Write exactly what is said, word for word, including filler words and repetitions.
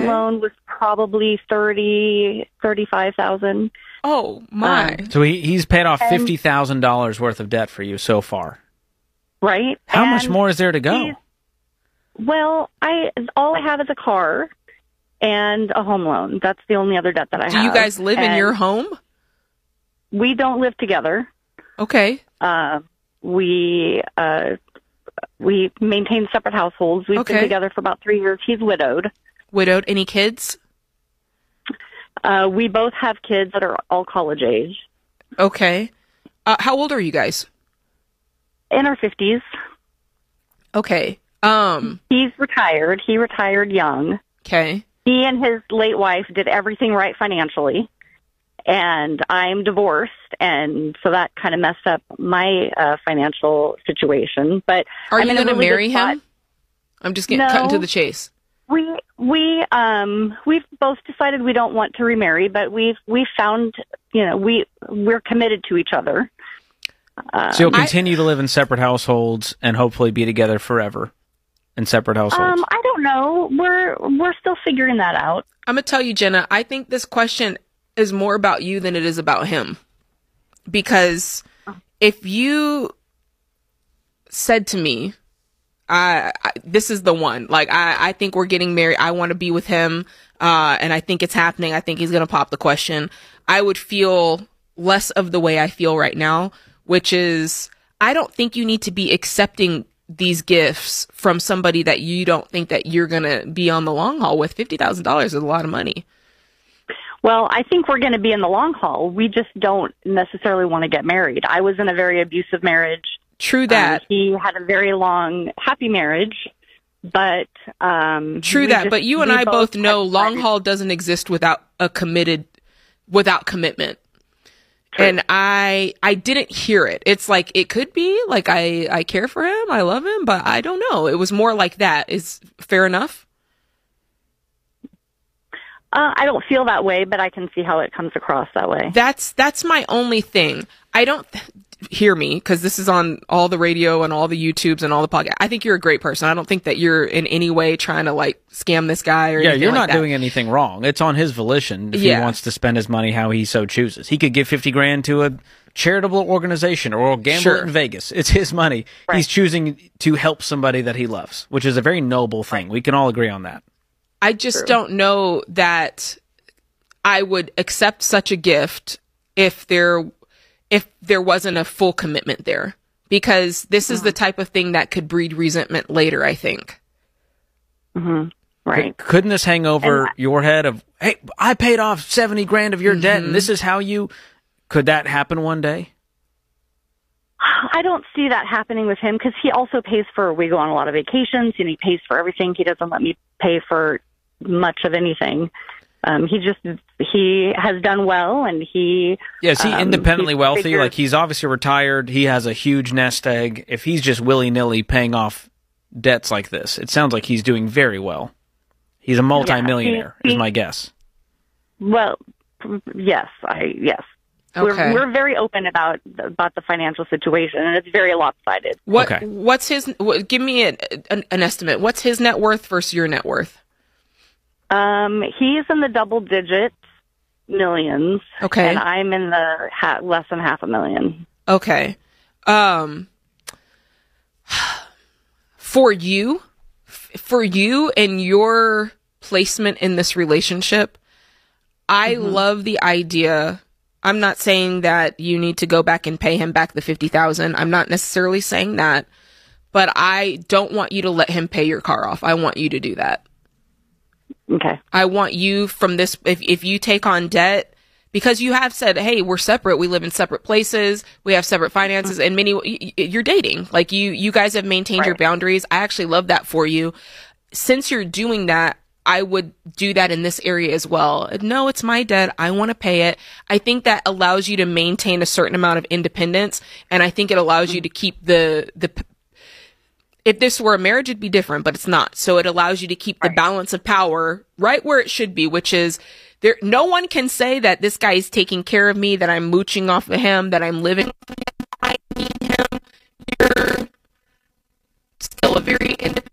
okay. loan was probably thirty, thirty-five thousand. Oh my! Um, so he he's paid off fifty thousand dollars worth of debt for you so far, right? How and much more is there to go? Well, I all I have is a car and a home loan. That's the only other debt that I Do have. Do you guys live and in your home? We don't live together. Okay. Uh, we uh, we maintain separate households. We've okay. been together for about three years. He's widowed. Widowed. Any kids? Uh, we both have kids that are all college age. Okay. Uh, how old are you guys? In our fifties. Okay. Um. He's retired. He retired young. Okay. He and his late wife did everything right financially. And I'm divorced, and so that kind of messed up my uh, financial situation. But are I'm you going to really marry him? I'm just getting no, cutting to the chase. We we um we've both decided we don't want to remarry, but we've we found you know we we're committed to each other. Um, so you'll continue I, to live in separate households and hopefully be together forever in separate households. Um, I don't know. We're we're still figuring that out. I'm gonna tell you, Jenna. I think this question is more about you than it is about him. Because if you said to me, I, I this is the one, like, I, I think we're getting married. I want to be with him. Uh, and I think it's happening. I think he's going to pop the question. I would feel less of the way I feel right now, which is, I don't think you need to be accepting these gifts from somebody that you don't think that you're going to be on the long haul with. fifty thousand dollars is a lot of money. Well, I think we're going to be in the long haul. We just don't necessarily want to get married. I was in a very abusive marriage. True that. Um, he had a very long, happy marriage, but... Um, True that, just, but you and I both, both know long haul doesn't exist without a committed, without commitment. True. And I I didn't hear it. It's like, it could be, like, I, I care for him, I love him, but I don't know. It was more like that. Is fair enough? Uh, I don't feel that way, but I can see how it comes across that way. That's that's my only thing. I don't th- hear me, because this is on all the radio and all the YouTubes and all the podcasts. I think you're a great person. I don't think that you're in any way trying to, like, scam this guy or yeah, anything you're like not that. doing anything wrong. It's on his volition if yeah. he wants to spend his money how he so chooses. He could give fifty grand to a charitable organization or gamble sure. in Vegas. It's his money. Right. He's choosing to help somebody that he loves, which is a very noble thing. Right. We can all agree on that. I just True. don't know that I would accept such a gift if there if there wasn't a full commitment there, because this is the type of thing that could breed resentment later, I think. Mm-hmm. Right. Couldn't this hang over and, your head of, hey, I paid off seventy grand of your mm-hmm. debt and this is how you, could that happen one day? I don't see that happening with him, because he also pays for, we go on a lot of vacations and he pays for everything. He doesn't let me pay for much of anything. Um, he just, he has done well, and he... Yeah, is he um, independently wealthy? figured, like, he's obviously retired. He has a huge nest egg. If he's just willy-nilly paying off debts like this, it sounds like he's doing very well. He's a multimillionaire, yeah, he, he, is my guess. Well, yes, I yes. Okay. We're, we're very open about about the financial situation, and it's very lopsided. What, okay. What's his... What, give me an, an, an estimate. What's his net worth versus your net worth? Um, he's in the double digits, millions. Okay. And I'm in the ha- less than half a million. Okay. Um, for you, for you and your placement in this relationship, I mm-hmm. love the idea. I'm not saying that you need to go back and pay him back the fifty thousand dollars. I'm not necessarily saying that, but I don't want you to let him pay your car off. I want you to do that. Okay. I want you from this, if if you take on debt, because you have said, hey, we're separate, we live in separate places, we have separate finances, and many, you're dating. Like, you, you guys have maintained right. your boundaries. I actually love that for you. Since you're doing that, I would do that in this area as well. No, it's my debt. I want to pay it. I think that allows you to maintain a certain amount of independence, and I think it allows you to keep the, the, if this were a marriage, it'd be different, but it's not. So it allows you to keep right. the balance of power right where it should be, which is there. No one can say that this guy is taking care of me, that I'm mooching off of him, that I'm living with him. I need him. You're still a very independent